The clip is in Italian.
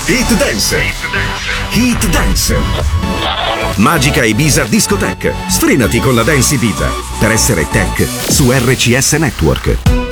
Hit Dance. Hit Dance. Magica Ibiza Discotheque. Sfrenati con la dance Ibiza per essere tech su RCS Network.